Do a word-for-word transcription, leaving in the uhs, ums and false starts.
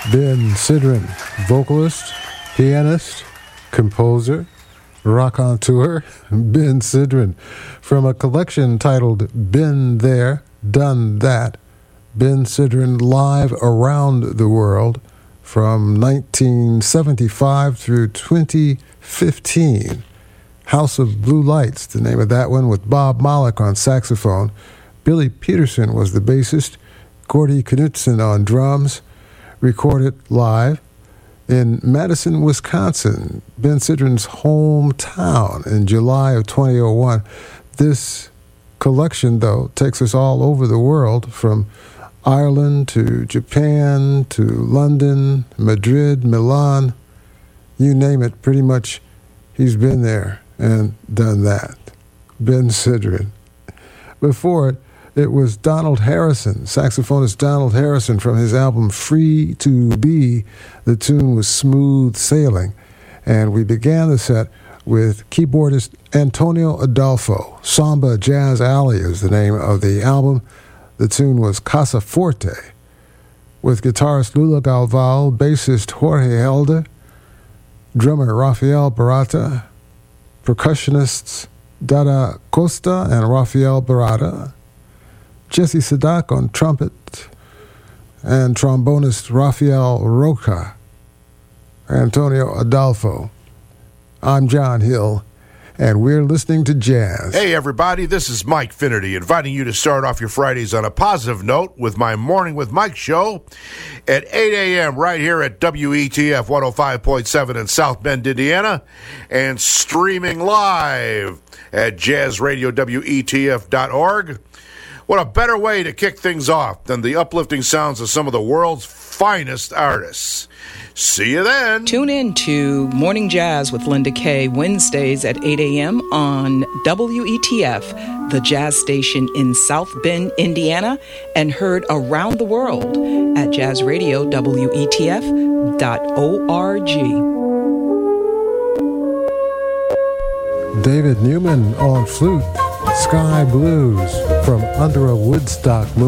Ben Sidran, vocalist, pianist, composer, raconteur, Ben Sidran, from a collection titled Been There, Done That, Ben Sidran Live Around the World from nineteen seventy-five through twenty fifteen. House of Blue Lights, the name of that one, with Bob Malik on saxophone. Billy Peterson was the bassist, Gordy Knudsen on drums. Recorded live in Madison, Wisconsin, Ben Sidran's hometown, in July of twenty oh one. This collection, though, takes us all over the world, from Ireland to Japan to London, Madrid, Milan, you name it, pretty much he's been there and done that. Ben Sidran. Before it, it was Donald Harrison, saxophonist Donald Harrison, from his album Free to Be. The tune was Smooth Sailing. And we began the set with keyboardist Antonio Adolfo. Samba Jazz Alley is the name of the album. The tune was Casa Forte, with guitarist Lula Galval, bassist Jorge Helder, drummer Rafael Barata, percussionists Dada Costa and Rafael Barata, Jesse Sadak on trumpet, and trombonist Rafael Roca, Antonio Adolfo. I'm John Hill, and we're listening to jazz. Hey, everybody, this is Mike Finnerty, inviting you to start off your Fridays on a positive note with my Morning with Mike show at eight a.m. right here at W E T F one oh five point seven in South Bend, Indiana, and streaming live at jazz radio W E T F dot org. What a better way to kick things off than the uplifting sounds of some of the world's finest artists. See you then. Tune in to Morning Jazz with Linda Kay, Wednesdays at eight a.m. on W E T F, the jazz station in South Bend, Indiana, and heard around the world at jazz radio W E T F dot org. David Newman on flute, Sky Blues, from Under a Woodstock Moon.